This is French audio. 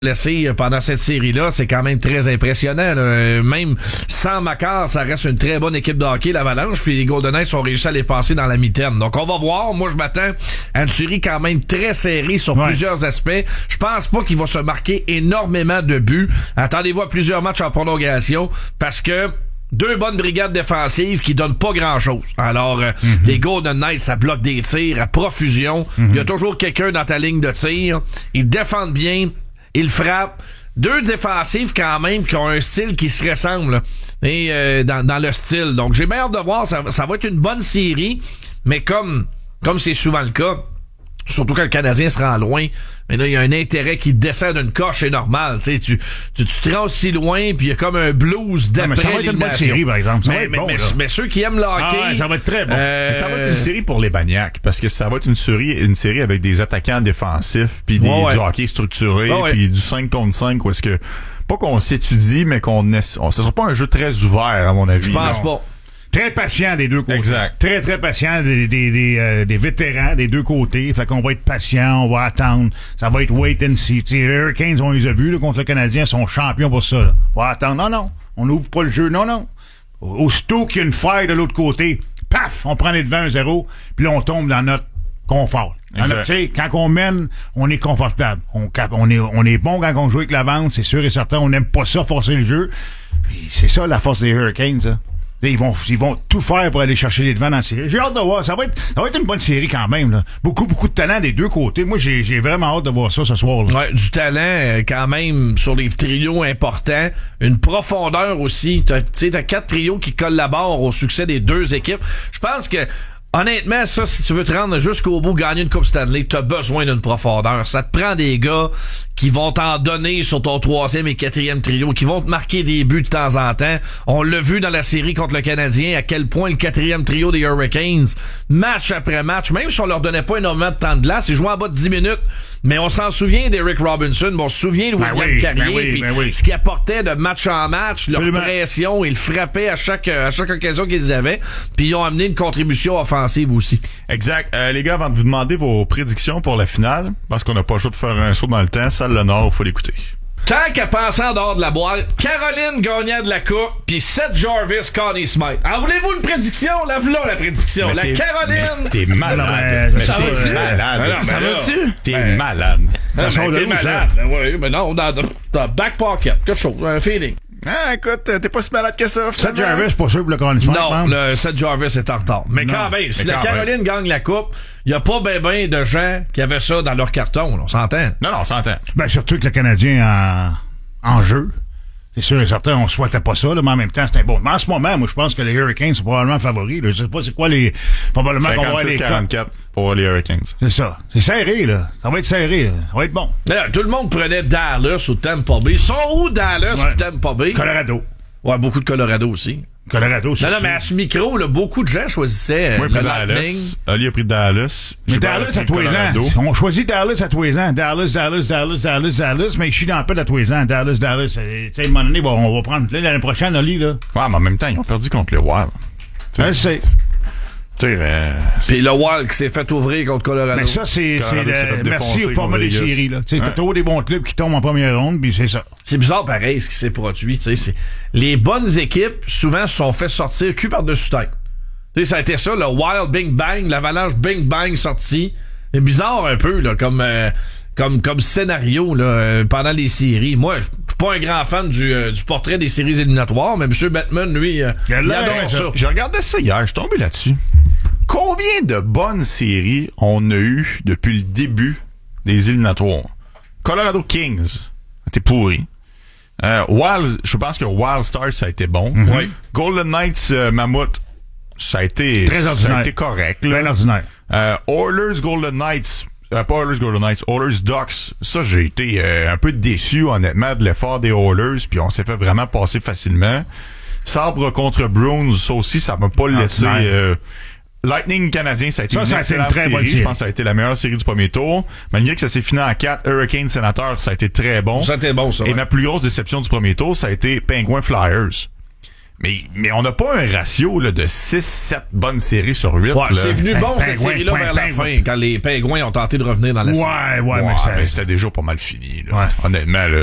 Blessé pendant cette série-là, c'est quand même très impressionnant. Là. Même sans Makar, ça reste une très bonne équipe de hockey, l'Avalanche, puis les Golden Knights ont réussi à les passer dans la mitaine. Donc on va voir. Moi, je m'attends à une série quand même très serrée sur plusieurs aspects. Je pense pas qu'il va se marquer énormément de buts. Attendez-vous à plusieurs matchs en prolongation, parce que deux bonnes brigades défensives qui donnent pas grand-chose. Alors, les Golden Knights, ça bloque des tirs à profusion. Il y a toujours quelqu'un dans ta ligne de tir. Ils défendent bien. Ils frappent. Deux défensifs quand même qui ont un style qui se ressemble là, et dans le style. Donc j'ai bien hâte de voir. Ça va être une bonne série, mais comme c'est souvent le cas, surtout quand le Canadien se rend loin, mais là il y a un intérêt qui descend d'une coche, c'est normal. Tu sais, tu te rends aussi loin, puis il y a comme un blues d'après ça va être une bonne série, par exemple. Mais ceux qui aiment le hockey, ça va être très bon. Ça va être une série pour les Bagnac, parce que ça va être une série avec des attaquants défensifs, puis du hockey structuré, puis du 5 contre 5, où est-ce que pas qu'on s'étudie, mais ce sera pas un jeu très ouvert à mon avis. Je pense pas. Très patient des deux côtés. Exact. Très, très patient des vétérans des deux côtés. Fait qu'on va être patient, on va attendre. Ça va être wait and see. T'sais, les Hurricanes, on les a vus là, contre le Canadien, sont champions pour ça. Là. On va attendre. Non. On n'ouvre pas le jeu. Non. Aussitôt qu'il y a une faille de l'autre côté, paf, on prend les devants 1-0, puis là, on tombe dans notre confort. Quand on mène, on est confortable. On est bon quand on joue avec la vente, c'est sûr et certain. On n'aime pas ça, forcer le jeu. Puis c'est ça, la force des Hurricanes, ça. Ils vont tout faire pour aller chercher les devants dans la série. J'ai hâte de voir. Ça va être une bonne série quand même. Là. Beaucoup de talent des deux côtés. Moi, j'ai vraiment hâte de voir ça ce soir. Là. Ouais, du talent quand même sur les trios importants. Une profondeur aussi. T'as 4 trios qui collaborent au succès des deux équipes. Je pense que honnêtement, ça, si tu veux te rendre jusqu'au bout, gagner une Coupe Stanley, t'as besoin d'une profondeur. Ça te prend des gars qui vont t'en donner sur ton 3e et 4e trio, qui vont te marquer des buts de temps en temps. On l'a vu dans la série contre le Canadien, à quel point le 4e trio des Hurricanes, match après match, même si on leur donnait pas énormément de temps de glace, ils jouaient en bas de 10 minutes. Mais on s'en souvient d'Eric Robinson, on se souvient de William Carrier, ce qu'il apportait de match en match, leur pression, ils frappaient à chaque occasion qu'ils avaient, puis ils ont amené une contribution offensive aussi. Exact. Les gars, avant de vous demander vos prédictions pour la finale, parce qu'on n'a pas le choix de faire un saut dans le temps, Salle le Nord, il faut l'écouter. Tant qu'à penser en dehors de la boîte, Caroline gagnant de la coupe, puis Seth Jarvis, Connie Smythe. Alors, voulez-vous une prédiction? Lève-là la prédiction. Mais la Caroline... T'es malade. Ça va-tu? Ça va-tu? T'es malade. T'es malade. Oui, mais non, dans back pocket, quelque chose, un feeling. Ah, écoute, t'es pas si malade que ça. Seth Jarvis, pas sûr pour le Connie Smythe. Non, le Seth Jarvis est en retard. Mais quand même, si la Caroline gagne la coupe, il y a pas ben de gens qui avaient ça dans leur carton. On s'entend. Non, on s'entend. Ben, surtout que le Canadien en jeu. C'est sûr et certain, on souhaitait pas ça, là, mais en même temps, c'est un bon. Mais en ce moment, moi, je pense que les Hurricanes sont probablement favoris. Là. Je sais pas c'est quoi les... Probablement qu'on va avoir les 56-44 pour les Hurricanes. C'est ça. C'est serré, là. Ça va être serré, là. Ça va être bon. D'ailleurs, tout le monde prenait Dallas ou Tampa Bay. Ils sont où Dallas ou Tampa Bay? Colorado. Ouais, beaucoup de Colorado aussi. Colorado, c'est. Non, mais à ce micro, là, beaucoup de gens choisissaient le Lightning. Ali a pris Dallas. Mais Dallas à tous les ans. On choisit Dallas à tous les ans. Dallas, mais je suis dans le peu à tous les ans. Dallas. Tu sais, à un moment donné, on va prendre l'année prochaine, Ali, là. Ouais, mais en même temps, ils ont perdu contre les Wild. Puis le Wild qui s'est fait ouvrir contre Colorado. Mais ça, c'est merci au format des séries, là. Tu sais, t'as toujours des bons clubs qui tombent en première ronde, puis c'est ça. C'est bizarre, pareil, ce qui s'est produit, tu sais. Les bonnes équipes, souvent, se sont fait sortir cul par-dessus tête. Tu sais, ça a été ça, le Wild Bing Bang, l'Avalanche Bing Bang sorti. C'est bizarre un peu, là, comme scénario, là, pendant les séries. Moi, je suis pas un grand fan du portrait des séries éliminatoires, mais M. Batman, lui, il adore ça. J'ai regardé ça hier, je suis tombé là-dessus. Combien de bonnes séries on a eu depuis le début des éliminatoires? Colorado Kings, c'était pourri. Je pense que Wild Stars, ça a été bon. Oui. Golden Knights, Mammoth, ça a été correct. Très ordinaire. Oilers, Golden Knights, pas Oilers, Golden Knights, Oilers, Ducks. Ça, j'ai été un peu déçu, honnêtement, de l'effort des Oilers, puis on s'est fait vraiment passer facilement. Sabre contre Bruins, ça aussi, ça m'a pas laissé... Lightning canadien, ça a été une excellente série. Je pense que ça a été la meilleure série du premier tour. Malgré que ça s'est fini en 4, Hurricane Sénateur, ça a été très bon. Ça a été bon, ça. Et ma plus grosse déception du premier tour, ça a été Penguin Flyers. Mais on n'a pas un ratio là, de 6-7 bonnes séries sur 8. Ouais, là. c'est venu bon cette Pingouin, série-là vers la Pingouin. fin, quand les Pingouins ont tenté de revenir dans la série. Ouais, Mais c'était déjà pas mal fini. Là. Ouais. Honnêtement, là,